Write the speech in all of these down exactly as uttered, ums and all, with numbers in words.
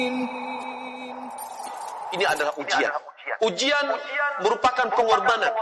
Ini adalah ujian. Ujian merupakan pengorbanan.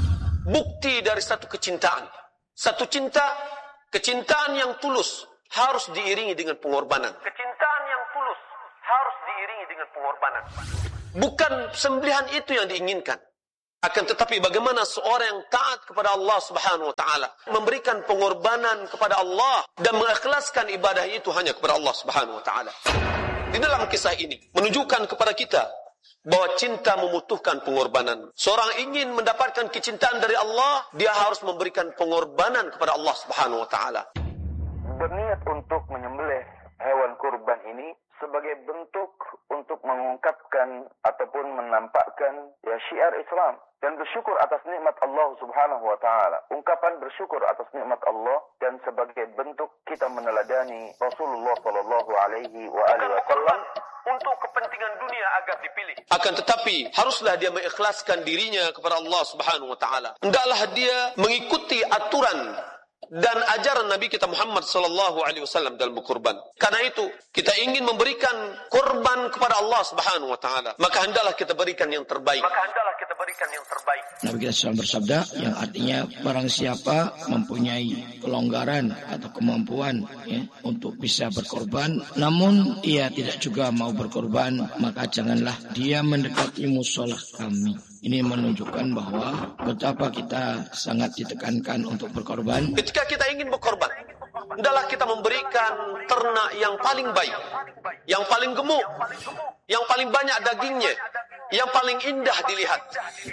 Bukti dari satu kecintaan. Satu cinta, kecintaan yang tulus harus diiringi dengan pengorbanan. Kecintaan yang tulus harus diiringi dengan pengorbanan. Bukan sembelihan itu yang diinginkan. Akan tetapi bagaimana seorang yang taat kepada Allah Subhanahu wa taala memberikan pengorbanan kepada Allah dan mengikhlaskan ibadah itu hanya kepada Allah Subhanahu wa taala. Di dalam kisah ini menunjukkan kepada kita bahwa cinta membutuhkan pengorbanan. Seorang ingin mendapatkan kecintaan dari Allah, dia harus memberikan pengorbanan kepada Allah Subhanahu wa taala. Berniat untuk menyembelih hewan kurban ini sebagai bentuk untuk mengungkapkan ataupun menampakkan ya syiar Islam dan bersyukur atas nikmat Allah Subhanahu wa taala. Ungkapan bersyukur atas nikmat Allah dan sebagai bentuk kita meneladani Rasulullah sallallahu alaihi wa alihi wasallam untuk kepentingan dunia agar dipilih. Akan tetapi haruslah dia mengikhlaskan dirinya kepada Allah Subhanahu wa taala. Hendaklah dia mengikuti aturan dan ajaran Nabi kita Muhammad sallallahu alaihi wasallam dalam berkorban. Karena itu, kita ingin memberikan korban kepada Allah Subhanahu wa taala, maka hendaklah kita berikan yang terbaik. Maka hendaklah kita berikan yang terbaik. Nabi kita selalu bersabda yang artinya barang siapa mempunyai kelonggaran atau kemampuan ya, untuk bisa berkorban, namun ia tidak juga mau berkorban, maka janganlah dia mendekati mushola kami. Ini menunjukkan bahwa betapa kita sangat ditekankan untuk berkorban. Ketika kita ingin berkorban, hendaklah kita memberikan ternak yang paling baik, yang paling gemuk, yang paling banyak dagingnya, yang paling indah dilihat.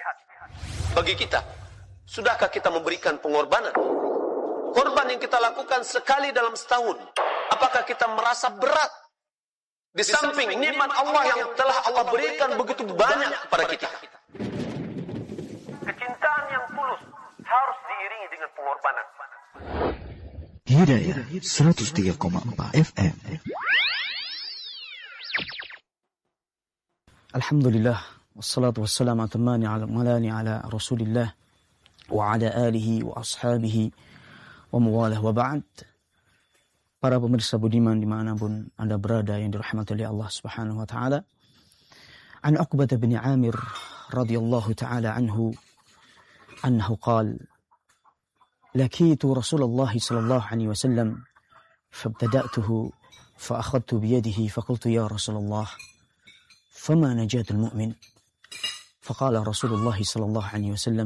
Bagi kita, sudahkah kita memberikan pengorbanan? Korban yang kita lakukan sekali dalam setahun, apakah kita merasa berat? Di samping nikmat Allah yang telah Allah berikan begitu banyak kepada kita. Kecintaan yang tulus harus diiringi dengan pengorbanan. Hidayah seratus tiga koma empat F M. Alhamdulillah, wassalatu wassalamu atamani ala malani ala Rasulillah wa ala alihi wa ashabihi wa mawalah wa ba'd. Para pemirsa budiman dimanapun Anda berada yang dirahmati oleh Allah Subhanahu wa taala. An Uqbah bin Amir radhiyallahu taala anhu أنه قال لكيت رسول الله صلى الله عليه وسلم فابتدأته فأخذت بيده فقلت يا رسول الله فما نجاة المؤمن فقال رسول الله صلى الله عليه وسلم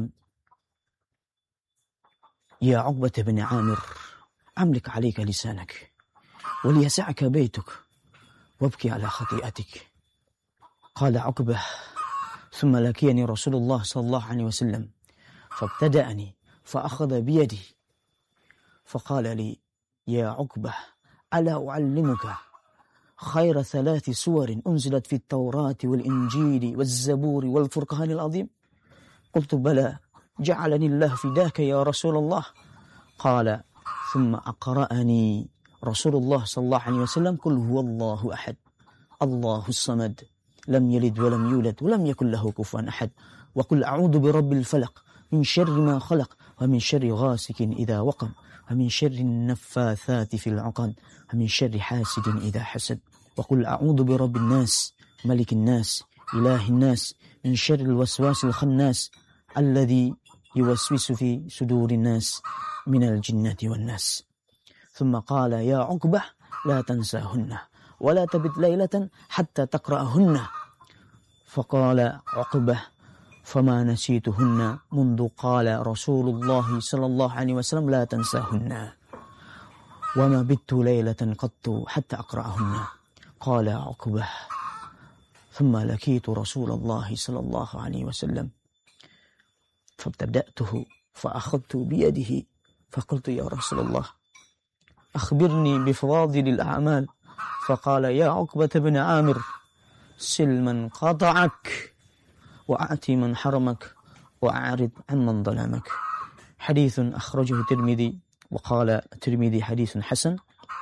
يا عقبة بن عامر أملك عليك لسانك وليسعك بيتك وابكي على خطيئتك قال عقبة ثم لكيني رسول الله صلى الله عليه وسلم فابتدأني فأخذ بيدي فقال لي يا عقبة ألا أعلمك خير ثلاث سور أنزلت في التوراة والإنجيل والزبور والفرقان العظيم قلت بلى جعلني الله فداك يا رسول الله قال ثم أقرأني رسول الله صلى الله عليه وسلم قل هو الله أحد الله الصمد لم يلد ولم يولد ولم يكن له كفوا أحد وقل أعوذ برب الفلق من شر ما خلق ومن شر غاسق إذا وقب ومن شر النفاثات في العقد ومن شر حاسد إذا حسد وقل أعوذ برب الناس ملك الناس إله الناس من شر الوسواس الخناس الذي يوسوس في صدور الناس من الجنة والناس ثم قال يا عقبة لا تنساهن ولا تبت ليلة حتى تقرأهن فقال عقبة فما نسيتهن منذ قال رسول الله صلى الله عليه وسلم لا تنساهن وما بت ليلة قط حتى أقرأهن قال عقبة ثم لكيت رسول الله صلى الله عليه وسلم فابتدأته فأخذت بيده فقلت يا رسول الله أخبرني بفواضل الأعمال فقال يا عقبة بن عامر سل من قطعك وأعطي من حرمك وأعرض عن من ظلمك. حديث أخرجه الترمذي وقال الترمذي حديث حسن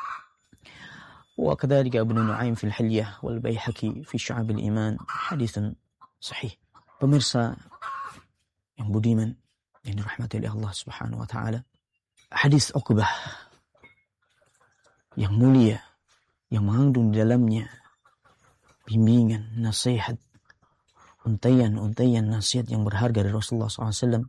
وكذلك ابن نعيم في الحلية والبيهقي في شعب الإيمان حديث sahih. Pemirsa yang budiman yang dirahmati oleh Allah Subhanahu wa taala, hadis Uqbah yang mulia yang mengandung di dalamnya bimbingan, nasihat, untaian-untaian nasihat yang berharga dari Rasulullah shallallahu alaihi wasallam.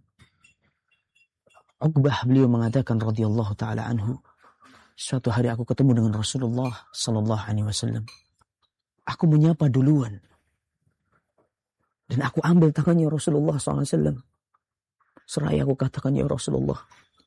Uqbah beliau mengatakan radhiyallahu taala anhu, suatu hari aku ketemu dengan Rasulullah sallallahu alaihi wasallam. Aku menyapa duluan. Dan aku ambil tangannya Rasulullah shallallahu alaihi wasallam. Seraya aku katakan, ya Rasulullah,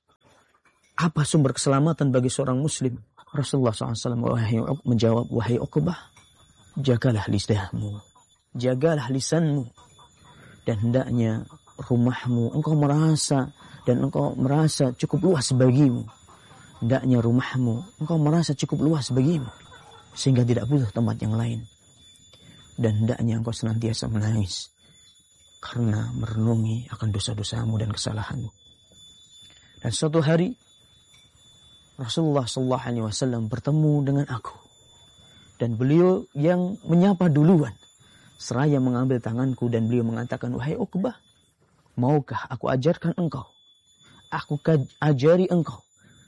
apa sumber keselamatan bagi seorang muslim? Rasulullah shallallahu alaihi wasallam wahai, menjawab, wahai Uqbah, jagalah lisanmu, jagalah lisanmu. Dan hendaknya rumahmu, engkau merasa, dan engkau merasa cukup luas bagimu. Hendaknya rumahmu, engkau merasa cukup luas bagimu, sehingga tidak butuh tempat yang lain. Dan hendaknya engkau senantiasa menangis, karena merenungi akan dosa-dosamu dan kesalahanmu. Dan suatu hari, Rasulullah shallallahu alaihi wasallam bertemu dengan aku. Dan beliau yang menyapa duluan, seraya mengambil tanganku, dan beliau mengatakan, wahai Uqbah, maukah aku ajarkan engkau? Aku ajari engkau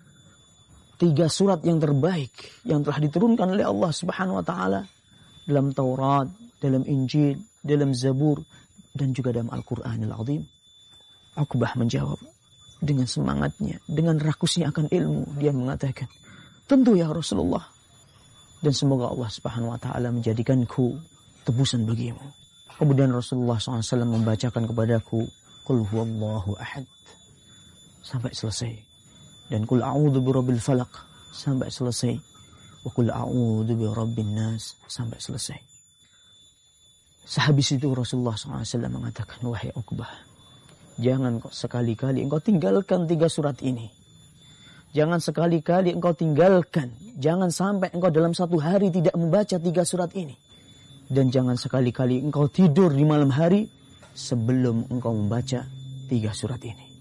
tiga surat yang terbaik yang telah diturunkan oleh Allah Subhanahu wa taala dalam Taurat, dalam Injil, dalam Zabur, dan juga dalam Al-Qur'anil Azim. Uqbah menjawab dengan semangatnya, dengan rakusnya akan ilmu, dia mengatakan, tentu ya Rasulullah, dan semoga Allah Subhanahu wa taala menjadikanku tebusan bagimu. Kemudian Rasulullah shallallahu alaihi wasallam membacakan kepadaku Qul huwallahu ahad sampai selesai, dan Qul a'udzu birabbil falaq sampai selesai, wa Qul a'udzu birabbin nas sampai selesai. Sehabis itu Rasulullah shallallahu alaihi wasallam mengatakan, wahai Uqbah, jangan sekali-kali engkau tinggalkan tiga surat ini. Jangan sekali-kali engkau tinggalkan. Jangan sampai engkau dalam satu hari tidak membaca tiga surat ini. Dan jangan sekali-kali engkau tidur di malam hari sebelum engkau membaca tiga surat ini.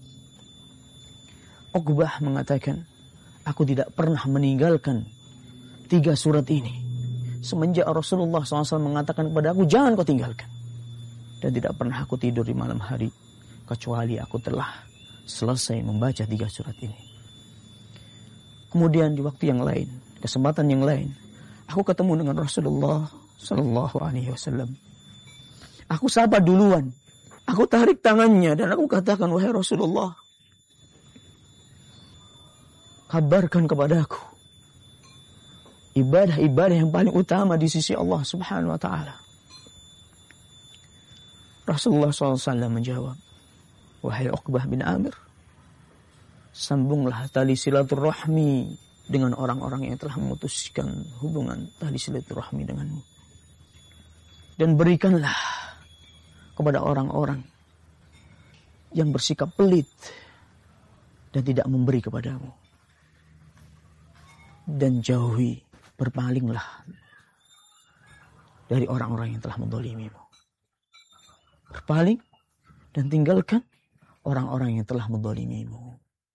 Uqbah mengatakan, aku tidak pernah meninggalkan tiga surat ini semenjak Rasulullah shallallahu alaihi wasallam mengatakan kepada aku, jangan kau tinggalkan. Dan tidak pernah aku tidur di malam hari kecuali aku telah selesai membaca tiga surat ini. Kemudian di waktu yang lain, kesempatan yang lain, aku ketemu dengan Rasulullah Sallallahu Alaihi Wasallam. Aku sapa duluan, aku tarik tangannya dan aku katakan, wahai Rasulullah, kabarkan kepadaku ibadah-ibadah yang paling utama di sisi Allah Subhanahu Wa Taala. Rasulullah Sallallahu Alaihi Wasallam menjawab, wahai Uqbah bin Amir, sambunglah tali silaturahmi dengan orang-orang yang telah memutuskan hubungan tali silaturahmi denganmu. Dan berikanlah kepada orang-orang yang bersikap pelit dan tidak memberi kepadamu. Dan jauhi, berpalinglah dari orang-orang yang telah mendolimimu. Berpaling dan tinggalkan orang-orang yang telah mendolimimu.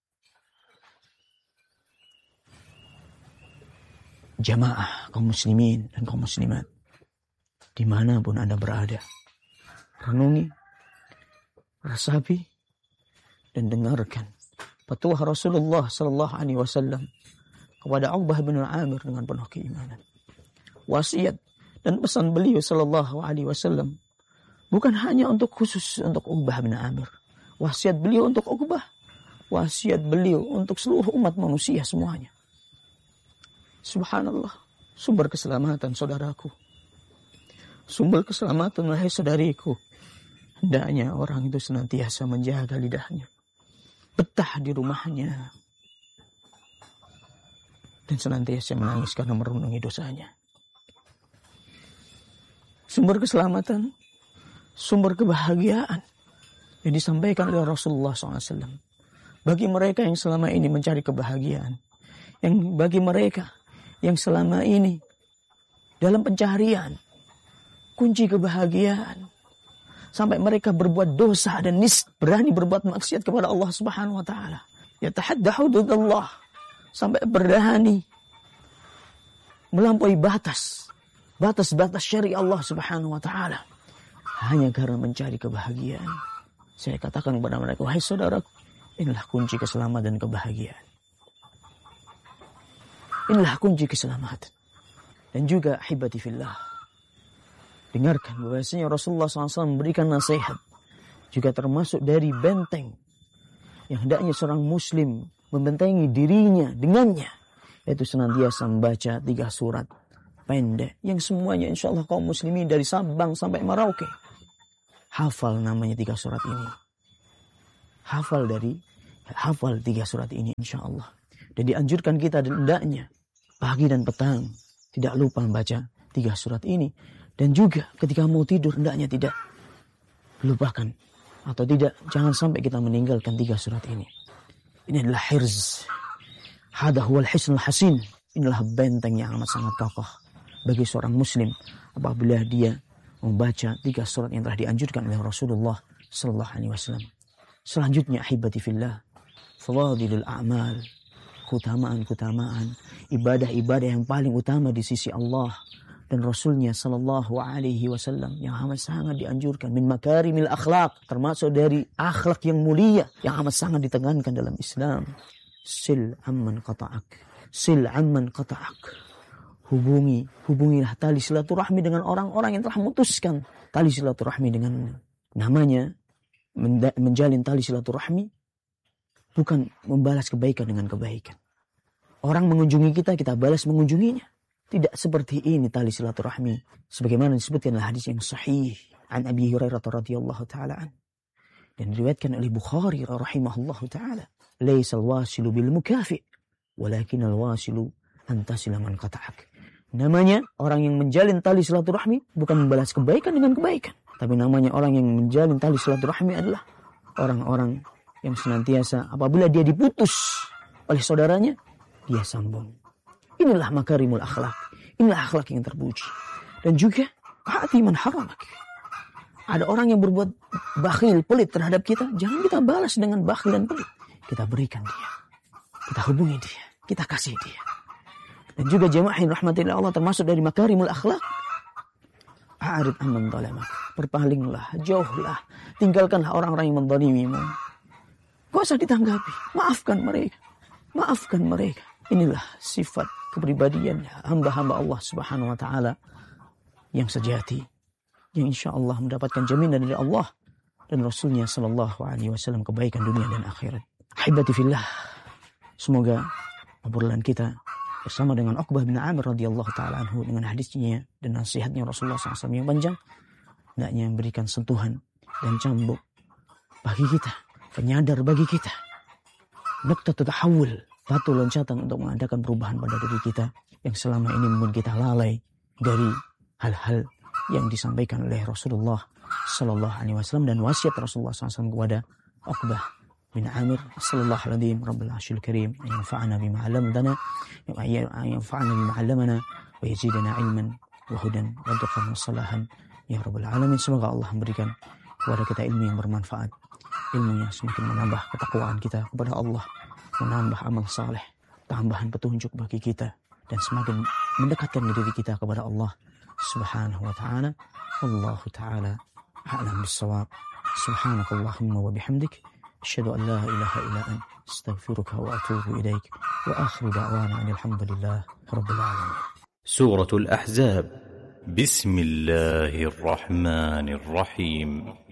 Jamaah kaum muslimin dan kaum muslimat, dimanapun Anda berada, renungi, resapi, dan dengarkan petuah Rasulullah Sallallahu Alaihi Wasallam kepada Uqbah bin Amir dengan penuh keimanan. Wasiat dan pesan beliau Sallallahu Alaihi Wasallam bukan hanya untuk khusus untuk Uqbah bin Amir. Wasiat beliau untuk Uqbah, wasiat beliau untuk seluruh umat manusia semuanya. Subhanallah, sumber keselamatan saudaraku, sumber keselamatan wahai saudariku, hendaknya orang itu senantiasa menjaga lidahnya, betah di rumahnya, dan senantiasa menangis karena merenungi dosanya. Sumber keselamatan, sumber kebahagiaan yang disampaikan oleh Rasulullah shallallahu alaihi wasallam bagi mereka yang selama ini mencari kebahagiaan, yang bagi mereka yang selama ini dalam pencarian kunci kebahagiaan, sampai mereka berbuat dosa dan nis berani berbuat maksiat kepada Allah Subhanahu wa taala. Yatahadda hududallah, sampai berani melampaui batas batas-batas syariat Allah Subhanahu wa taala hanya karena mencari kebahagiaan. Saya katakan kepada mereka, wahai saudaraku, inilah kunci keselamatan dan kebahagiaan. Inilah kunci keselamatan. Dan juga ahibati fillah, dengarkan bahwasanya Rasulullah shallallahu alaihi wasallam memberikan nasihat juga termasuk dari benteng yang hendaknya seorang muslim membentengi dirinya dengannya, yaitu senantiasa membaca tiga surat pendek yang semuanya insya Allah kaum muslimin dari Sabang sampai Merauke hafal namanya tiga surat ini. Hafal dari hafal tiga surat ini insya Allah. Dan dianjurkan kita dan hendaknya pagi dan petang tidak lupa membaca tiga surat ini. Dan juga ketika mau tidur hendaknya tidak lupakan atau tidak jangan sampai kita meninggalkan tiga surat ini. Ini adalah hirz. Hada huwal hisnul hasin. Inilah benteng yang amat sangat kokoh bagi seorang muslim apabila dia membaca tiga surat yang telah dianjurkan oleh Rasulullah sallallahu alaihi wasallam. Selanjutnya ahibati fillah, fadilul a'mal, keutamaan-keutamaan, ibadah-ibadah yang paling utama di sisi Allah dan Rasulnya sallallahu alaihi wasallam yang amat sangat dianjurkan min makarimil akhlak, termasuk dari akhlak yang mulia yang amat sangat ditekankan dalam Islam. Sil amman qata'ak, sil amman qata'ak. Hubungi, hubungilah tali silaturahmi dengan orang-orang yang telah memutuskan tali silaturahmi denganmu. Namanya menjalin tali silaturahmi bukan membalas kebaikan dengan kebaikan. Orang mengunjungi kita, kita balas mengunjunginya. Tidak seperti ini tali silaturahmi. Sebagaimana disebutkan dalam hadis yang sahih an Abi Hurairah radhiyallahu taala an. Dan diriwayatkan oleh Bukhari rahimahullahu taala. Laisal wasilu bil mukafi, walakin al wasilu antasila man qata'ak. Namanya orang yang menjalin tali silaturahmi bukan membalas kebaikan dengan kebaikan. Tapi namanya orang yang menjalin tali silaturahmi adalah orang-orang yang senantiasa apabila dia diputus oleh saudaranya, dia sambung. Inilah makarimul akhlak. Inilah akhlak yang terpuji. Dan juga hati man haramak. Ada orang yang berbuat bakhil, pelit terhadap kita, jangan kita balas dengan bakhil dan pelit. Kita berikan dia. Kita hubungi dia. Kita kasih dia. Dan juga jamaah rahmatillah Allah termasuk dari makarimul akhlak. A'rid amman zalamak. Berpalinglah, jauhlah, tinggalkanlah orang-orang yang menzalimimu. Gak usah ditanggapi. Maafkan mereka. Maafkan mereka. Inilah sifat kepribadian hamba-hamba Allah Subhanahu wa taala yang sejati, yang insyaallah mendapatkan jaminan dari Allah dan Rasulnya sallallahu alaihi wasallam kebaikan dunia dan akhirat. Ahibati fillah. Semoga obrolan kita bersama dengan Uqbah bin Amir radhiyallahu taala anhu dengan hadisnya dan nasihatnya Rasulullah shallallahu alaihi wasallam yang panjang, hendaknya memberikan sentuhan dan cambuk bagi kita, penyadar bagi kita, naqtatut tahawul, batu loncatan untuk mengadakan perubahan pada diri kita yang selama ini membuat kita lalai dari hal-hal yang disampaikan oleh Rasulullah sallallahu alaihi wasallam dan wasiat Rasulullah sallallahu alaihi wasallam kepada Uqbah bin Amir. Sallallahu alaihi Rabbul Arsyil Karim yanfa'ana bima 'allamtana yanfa'ana bima 'allamana wa yazidana ilman wa hudan wa taqwan wa salahan ya rabbal alamin. Semoga Allah memberikan kepada kita ilmu yang bermanfaat, ilmu yang semakin menambah ketakwaan kita kepada Allah, menambah amal saleh, tambahan petunjuk bagi kita dan semakin mendekatkan diri kita kepada Allah Subhanahu wa taala. Wallahu taala a'lam bis-shawab. Subhanakallahumma wa bihamdik asyhadu an la ilaha illa anta astaghfiruka wa atubu ilaik wa akhiru da'wana alhamdulillah rabbil alamin. Suratul Ahzab. Bismillahirrahmanirrahim.